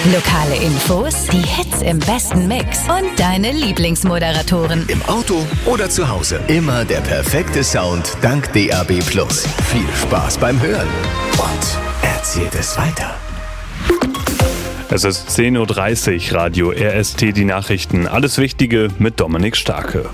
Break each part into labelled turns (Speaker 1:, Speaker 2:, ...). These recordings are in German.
Speaker 1: Lokale Infos, die Hits im besten Mix und deine Lieblingsmoderatoren.
Speaker 2: Im Auto oder zu Hause. Immer der perfekte Sound dank DAB+. Viel Spaß beim Hören und erzählt es weiter.
Speaker 3: Es ist 10.30 Uhr, Radio RST, die Nachrichten. Alles Wichtige mit Dominik Starke.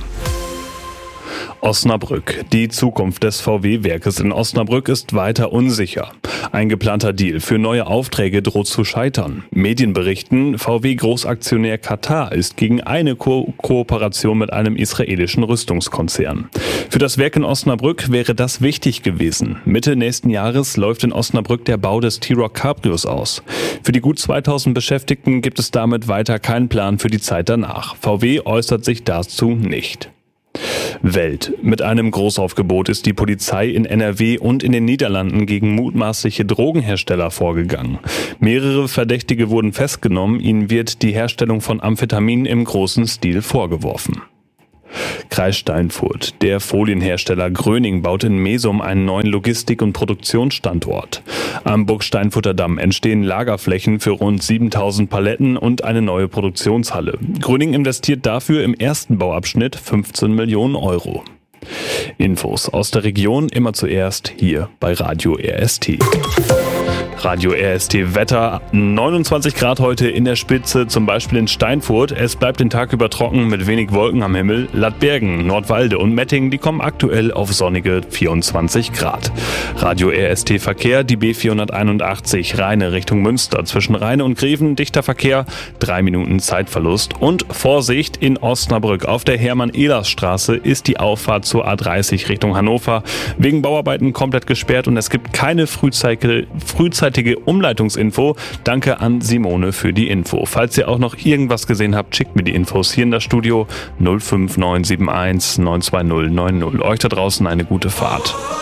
Speaker 3: Osnabrück. Die Zukunft des VW-Werkes in Osnabrück ist weiter unsicher. Ein geplanter Deal für neue Aufträge droht zu scheitern. Medien berichten, VW-Großaktionär Katar ist gegen eine Kooperation mit einem israelischen Rüstungskonzern. Für das Werk in Osnabrück wäre das wichtig gewesen. Mitte nächsten Jahres läuft in Osnabrück der Bau des T-Roc Cabrios aus. Für die gut 2000 Beschäftigten gibt es damit weiter keinen Plan für die Zeit danach. VW äußert sich dazu nicht. Welt. Mit einem Großaufgebot ist die Polizei in NRW und in den Niederlanden gegen mutmaßliche Drogenhersteller vorgegangen. Mehrere Verdächtige wurden festgenommen, ihnen wird die Herstellung von Amphetamin im großen Stil vorgeworfen. Kreis Steinfurt. Der Folienhersteller Gröning baut in Mesum einen neuen Logistik- und Produktionsstandort. Am Burgsteinfurter Damm entstehen Lagerflächen für rund 7000 Paletten und eine neue Produktionshalle. Gröning investiert dafür im ersten Bauabschnitt 15 Millionen Euro. Infos aus der Region immer zuerst hier bei Radio RST. Radio RST Wetter, 29 Grad heute in der Spitze, zum Beispiel in Steinfurt. Es bleibt den Tag über trocken mit wenig Wolken am Himmel. Lattbergen, Nordwalde und Mettingen, die kommen aktuell auf sonnige 24 Grad. Radio RST Verkehr, die B481 Rheine Richtung Münster. Zwischen Rheine und Greven dichter Verkehr, 3 Minuten Zeitverlust. Und Vorsicht in Osnabrück. Auf der Hermann-Ehlers-Straße ist die Auffahrt zur A30 Richtung Hannover wegen Bauarbeiten komplett gesperrt und es gibt keine frühzeitige Umleitungsinfo. Danke an Simone für die Info. Falls ihr auch noch irgendwas gesehen habt, schickt mir die Infos hier in das Studio 05971 92090. Euch da draußen eine gute Fahrt.